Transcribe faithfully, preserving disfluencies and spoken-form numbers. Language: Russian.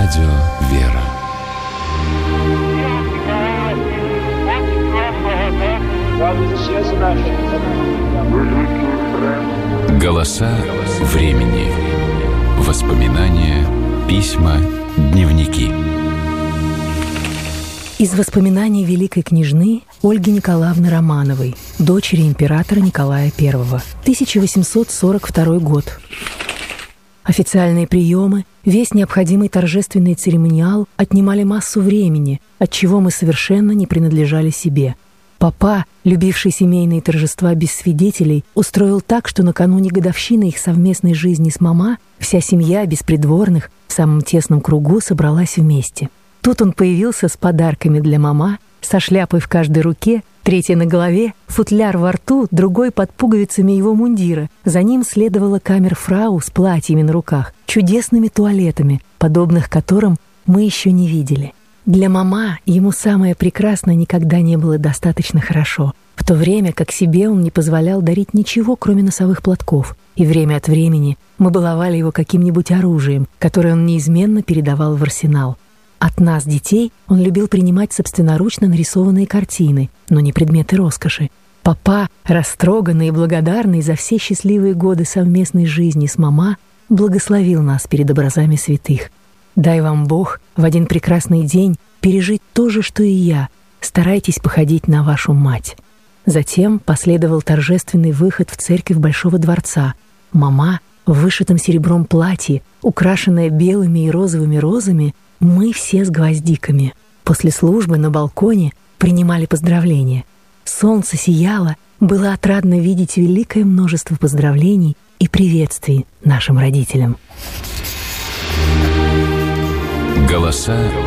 Радио «Вера». Голоса времени. Воспоминания, письма, дневники. Из воспоминаний великой княжны Ольги Николаевны Романовой, дочери императора Николая Первого, тысяча восемьсот сорок второй год. Официальные приемы, весь необходимый торжественный церемониал отнимали массу времени, отчего мы совершенно не принадлежали себе. Папа, любивший семейные торжества без свидетелей, устроил так, что накануне годовщины их совместной жизни с мама вся семья без придворных в самом тесном кругу собралась вместе. Тут он появился с подарками для мама, со шляпой в каждой руке, третья на голове, футляр во рту, другой под пуговицами его мундира. За ним следовала камерфрау с платьями на руках, чудесными туалетами, подобных которым мы еще не видели. Для мама ему самое прекрасное никогда не было достаточно хорошо, в то время как себе он не позволял дарить ничего, кроме носовых платков, и время от времени мы баловали его каким-нибудь оружием, которое он неизменно передавал в арсенал. От нас, детей, он любил принимать собственноручно нарисованные картины, но не предметы роскоши. Папа, растроганный и благодарный за все счастливые годы совместной жизни с мама, благословил нас перед образами святых. Дай вам Бог в один прекрасный день пережить то же, что и я. Старайтесь походить на вашу мать. Затем последовал торжественный выход в церковь Большого дворца. Мама в вышитом серебром платье, украшенная белыми и розовыми розами, мы все с гвоздиками. После службы на балконе принимали поздравления. Солнце сияло, было отрадно видеть великое множество поздравлений и приветствий нашим родителям. Голоса